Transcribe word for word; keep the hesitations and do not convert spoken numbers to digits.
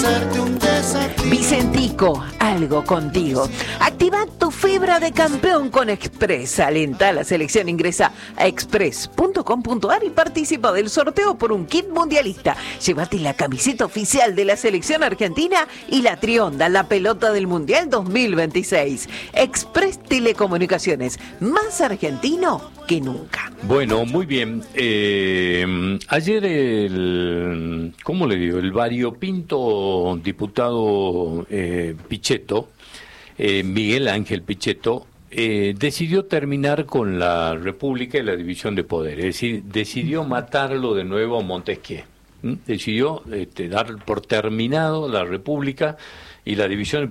Vicentico, algo contigo. Activa tu fibra de campeón con Express. Alenta a la selección, ingresa a express punto com punto ar y participa del sorteo por un kit mundialista. Llévate la camiseta oficial de la selección argentina y la trionda, la pelota del Mundial dos mil veintiséis. Express Telecomunicaciones, más argentino que nunca. Bueno, muy bien. Eh, ayer el, ¿cómo le digo? El variopinto diputado eh, Pichetto, eh, Miguel Ángel Pichetto, eh, decidió terminar con la República y la división de poderes. Es decir, decidió matarlo de nuevo a Montesquieu. ¿Mm? Decidió este, dar por terminado la República y la división de